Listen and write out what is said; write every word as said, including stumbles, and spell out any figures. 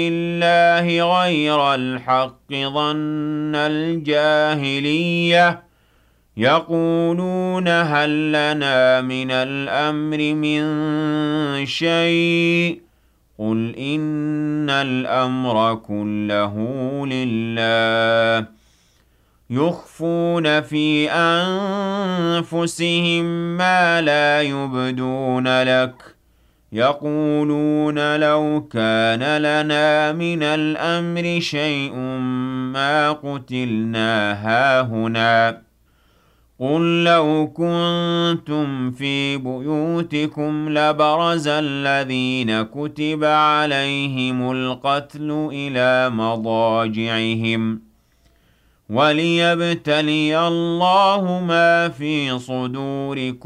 الله غير الحق ظن الجاهلية يقولون هل لنا من الأمر من شيء قل إن الأمر كله لله يخفون في أنفسهم ما لا يبدون لك يقولون لو كان لنا من الأمر شيء ما قتلنا هاهنا قل لو كنتم في بيوتكم لبرز الذين كتب عليهم القتل إلى مضاجعهم وليبتلي الله ما في صدوركم